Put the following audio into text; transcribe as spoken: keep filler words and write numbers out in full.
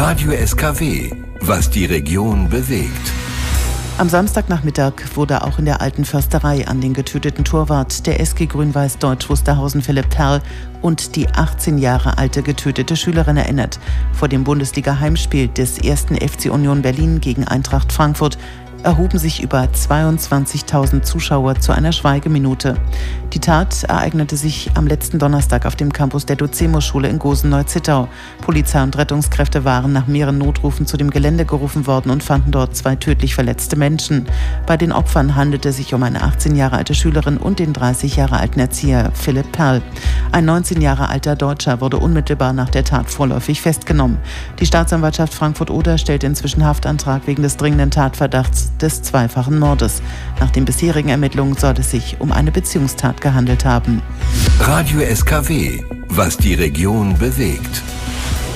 Radio S K W, was die Region bewegt. Am Samstagnachmittag wurde auch in der Alten Försterei an den getöteten Torwart der S G Grün-Weiß Deutsch Wusterhausen Philipp Perl und die achtzehn Jahre alte getötete Schülerin erinnert. Vor dem Bundesliga-Heimspiel des ersten F C Union Berlin gegen Eintracht Frankfurt erhoben sich über zweiundzwanzigtausend Zuschauer zu einer Schweigeminute. Die Tat ereignete sich am letzten Donnerstag auf dem Campus der Dozemo-Schule in Gosen-Neuzittau. Polizei und Rettungskräfte waren nach mehreren Notrufen zu dem Gelände gerufen worden und fanden dort zwei tödlich verletzte Menschen. Bei den Opfern handelte es sich um eine achtzehn Jahre alte Schülerin und den dreißig Jahre alten Erzieher Philipp Perl. Ein neunzehn Jahre alter Deutscher wurde unmittelbar nach der Tat vorläufig festgenommen. Die Staatsanwaltschaft Frankfurt-Oder stellt inzwischen Haftantrag wegen des dringenden Tatverdachts des zweifachen Mordes. Nach den bisherigen Ermittlungen soll es sich um eine Beziehungstat gehandelt haben. Radio S K W, was die Region bewegt.